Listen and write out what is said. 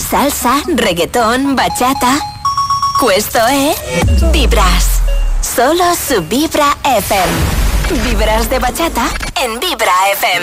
salsa, reggaetón, bachata. Questo è Vibras. Solo su Vibra FM. Vibras de bachata en Vibra FM.